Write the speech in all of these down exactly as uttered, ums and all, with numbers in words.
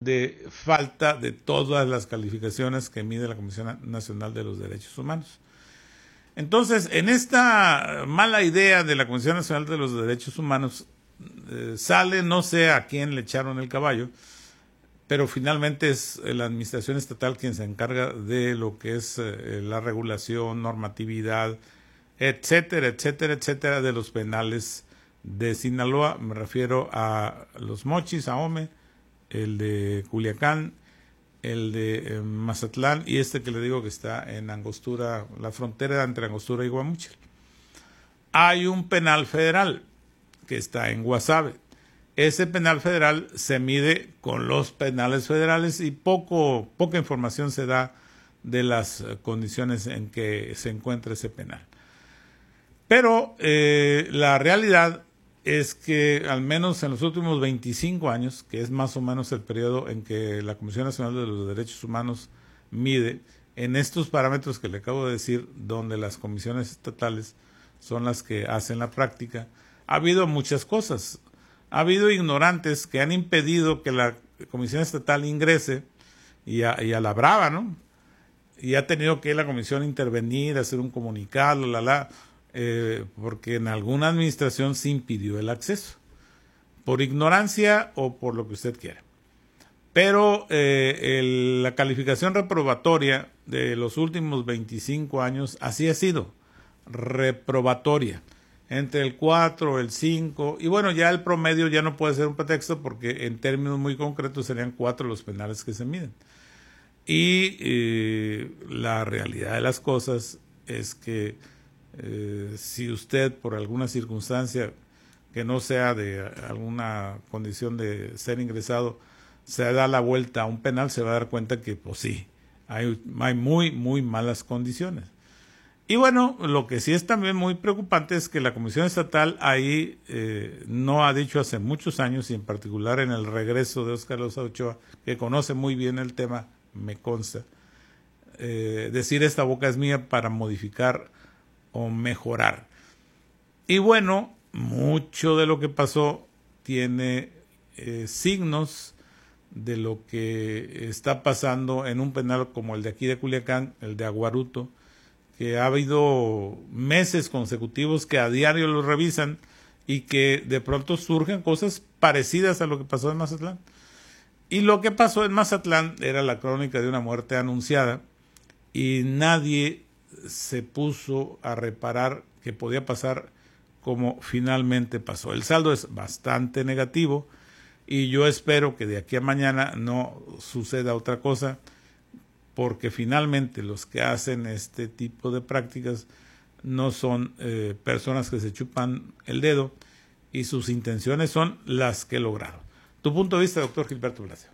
de falta de todas las calificaciones que mide la Comisión Nacional de los Derechos Humanos. Entonces, en esta mala idea de la Comisión Nacional de los Derechos Humanos, eh, sale, no sé a quién le echaron el caballo, pero finalmente es la administración estatal quien se encarga de lo que es eh, la regulación, normatividad, etcétera, etcétera, etcétera, de los penales de Sinaloa. Me refiero a Los Mochis, Ahome, el de Culiacán, el de eh, Mazatlán y este que le digo que está en Angostura, la frontera entre Angostura y Guamúchil. Hay un penal federal que está en Guasave. Ese penal federal se mide con los penales federales y poco, poca información se da de las condiciones en que se encuentra ese penal. Pero eh, la realidad es que al menos en los últimos veinticinco años, que es más o menos el periodo en que la Comisión Nacional de los Derechos Humanos mide, en estos parámetros que le acabo de decir, donde las comisiones estatales son las que hacen la práctica, ha habido muchas cosas. Ha habido ignorantes que han impedido que la Comisión Estatal ingrese y a, y a la brava, ¿no? Y ha tenido que la Comisión intervenir, hacer un comunicado, la, la, eh, porque en alguna administración se impidió el acceso, por ignorancia o por lo que usted quiera. Pero eh, el, la calificación reprobatoria de los últimos veinticinco años así ha sido, reprobatoria. Entre el cuatro, el cinco, y bueno, ya el promedio ya no puede ser un pretexto porque en términos muy concretos serían cuatro los penales que se miden. Y eh, la realidad de las cosas es que eh, si usted por alguna circunstancia que no sea de alguna condición de ser ingresado, se da la vuelta a un penal, se va a dar cuenta que pues sí, hay, hay muy, muy malas condiciones. Y bueno, lo que sí es también muy preocupante es que la Comisión Estatal ahí eh, no ha dicho hace muchos años, y en particular en el regreso de Óscar Loza Ochoa, que conoce muy bien el tema, me consta, eh, decir esta boca es mía para modificar o mejorar. Y bueno, mucho de lo que pasó tiene eh, signos de lo que está pasando en un penal como el de aquí de Culiacán, el de Aguaruto, que ha habido meses consecutivos que a diario lo revisan y que de pronto surgen cosas parecidas a lo que pasó en Mazatlán. Y lo que pasó en Mazatlán era la crónica de una muerte anunciada y nadie se puso a reparar que podía pasar como finalmente pasó. El saldo es bastante negativo y yo espero que de aquí a mañana no suceda otra cosa, porque finalmente los que hacen este tipo de prácticas no son eh, personas que se chupan el dedo y sus intenciones son las que lograron. ¿Tu punto de vista, doctor Gilberto Blasio?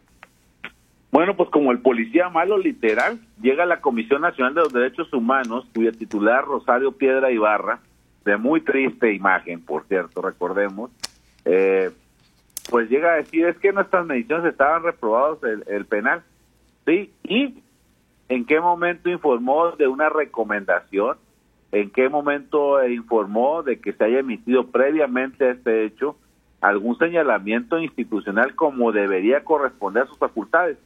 Bueno, pues como el policía malo, literal, llega la Comisión Nacional de los Derechos Humanos, cuya titular Rosario Piedra Ibarra, de muy triste imagen, por cierto, recordemos, eh, pues llega a decir, es que nuestras mediciones estaban reprobados el, el penal, ¿sí? Y ¿en qué momento informó de una recomendación? ¿En qué momento informó de que se haya emitido previamente a este hecho algún señalamiento institucional como debería corresponder a sus facultades?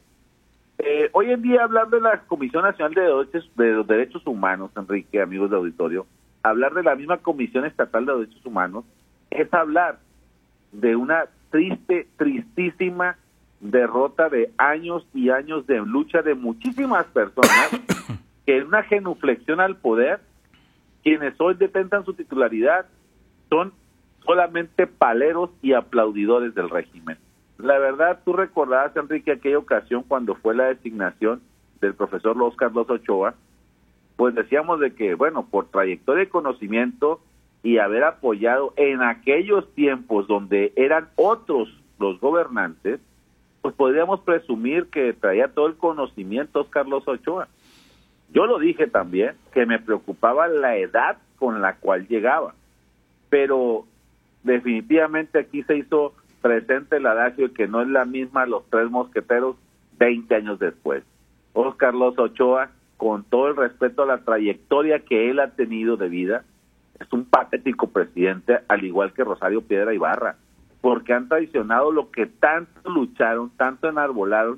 Eh, hoy en día, hablar de la Comisión Nacional de Derechos, de los Derechos Humanos, Enrique, amigos de auditorio, hablar de la misma Comisión Estatal de Derechos Humanos es hablar de una triste, tristísima derrota de años y años de lucha de muchísimas personas que en una genuflexión al poder, quienes hoy detentan su titularidad son solamente paleros y aplaudidores del régimen. La verdad, tú recordarás, Enrique, aquella ocasión cuando fue la designación del profesor Óscar Loza Ochoa, pues decíamos de que, bueno, por trayectoria y conocimiento y haber apoyado en aquellos tiempos donde eran otros los gobernantes, pues podríamos presumir que traía todo el conocimiento Óscar Loza Ochoa. Yo lo dije también, que me preocupaba la edad con la cual llegaba, pero definitivamente aquí se hizo presente el adagio de que no es la misma Los Tres Mosqueteros veinte años después. Óscar Loza Ochoa, con todo el respeto a la trayectoria que él ha tenido de vida, es un patético presidente, al igual que Rosario Piedra Ibarra, porque han traicionado lo que tanto lucharon, tanto enarbolaron